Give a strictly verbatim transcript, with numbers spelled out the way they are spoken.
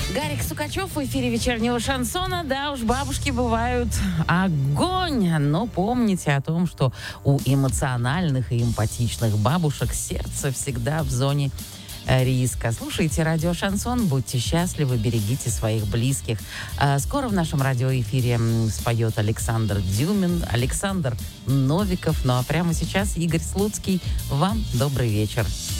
Гарик Сукачев в эфире вечернего шансона. Да уж, бабушки бывают огонь. Но помните о том, что у эмоциональных и эмпатичных бабушек сердце всегда в зоне риска. Слушайте радио «Шансон», будьте счастливы, берегите своих близких. А скоро в нашем радиоэфире споет Александр Дюмин, Александр Новиков. Ну а прямо сейчас Игорь Слуцкий. Вам добрый вечер.